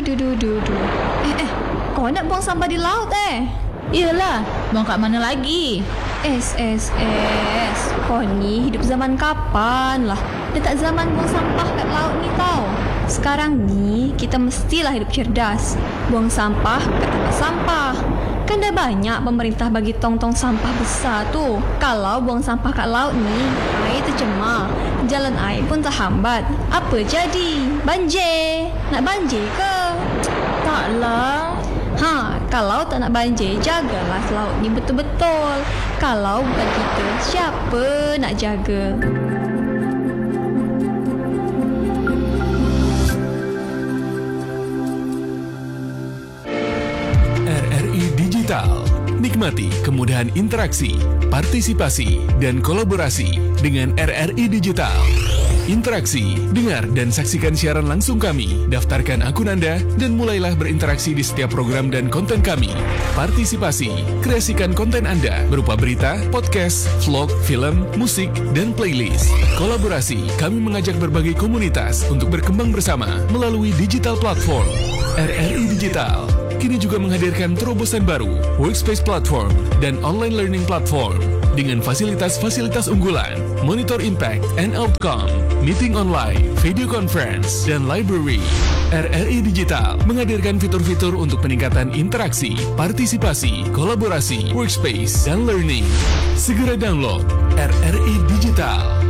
Duh. Kau nak buang sampah di laut Iyalah, buang kat mana lagi? Kau ni hidup zaman kapan lah? Dah tak zaman buang sampah kat laut ni tau. Sekarang ni kita mestilah hidup cerdas. Buang sampah kat tempat sampah. Kan dah banyak pemerintah bagi tong-tong sampah besar tu. Kalau buang sampah kat laut ni, air tercemar, jalan air pun terhambat. Apa jadi? Banjir. Nak banjir ke? Taklah. Kalau tak nak banjir, jagalah laut ni betul-betul. Kalau bukan kita, siapa nak jaga? RRI Digital. Nikmati kemudahan interaksi, partisipasi, dan kolaborasi dengan RRI Digital. Interaksi, dengar dan saksikan siaran langsung kami, daftarkan akun Anda, dan mulailah berinteraksi di setiap program dan konten kami. Partisipasi, kreasikan konten Anda berupa berita, podcast, vlog, film, musik, dan playlist. Kolaborasi, kami mengajak berbagai komunitas untuk berkembang bersama melalui digital platform. RRI Digital kini juga menghadirkan terobosan baru, workspace platform, dan online learning platform dengan fasilitas-fasilitas unggulan, monitor impact and outcome, meeting online, video conference, dan library. RRI Digital menghadirkan fitur-fitur untuk peningkatan interaksi, partisipasi, kolaborasi, workspace, dan learning. Segera download RRI Digital.